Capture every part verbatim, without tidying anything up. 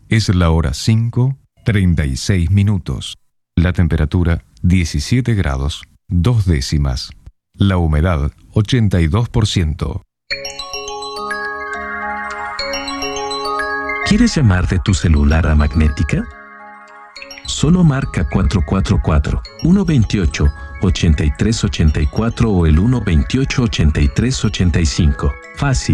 Es la hora cinco, treinta y seis minutos. La temperatura diecisiete grados, dos décimas. La humedad ochenta y dos por ciento. ¿Quieres llamar de tu celular a Magnética? Solo marca cuatro cuatro cuatro, uno dos ocho, ocho tres ocho cuatro o el uno dos ocho, ocho tres ocho cinco. Fácil.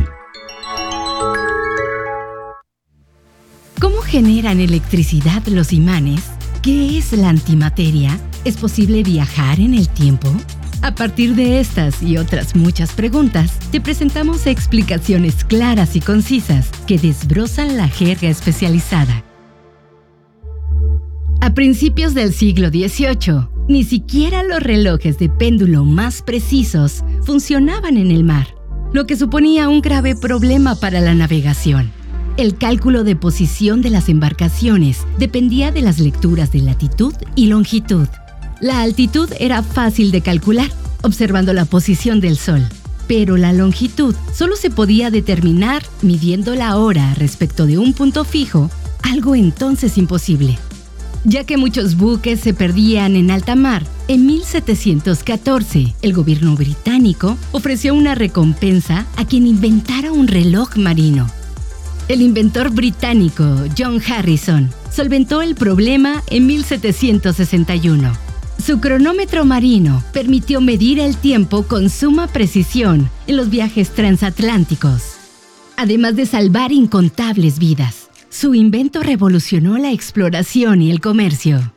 ¿Cómo generan electricidad los imanes? ¿Qué es la antimateria? ¿Es posible viajar en el tiempo? A partir de estas y otras muchas preguntas, te presentamos explicaciones claras y concisas que desbrozan la jerga especializada. A principios del siglo dieciocho, ni siquiera los relojes de péndulo más precisos funcionaban en el mar, lo que suponía un grave problema para la navegación. El cálculo de posición de las embarcaciones dependía de las lecturas de latitud y longitud. La altitud era fácil de calcular, observando la posición del Sol, pero la longitud solo se podía determinar midiendo la hora respecto de un punto fijo, algo entonces imposible. Ya que muchos buques se perdían en alta mar, en mil setecientos catorce, el gobierno británico ofreció una recompensa a quien inventara un reloj marino. El inventor británico John Harrison solventó el problema en mil setecientos sesenta y uno. Su cronómetro marino permitió medir el tiempo con suma precisión en los viajes transatlánticos. Además de salvar incontables vidas, su invento revolucionó la exploración y el comercio.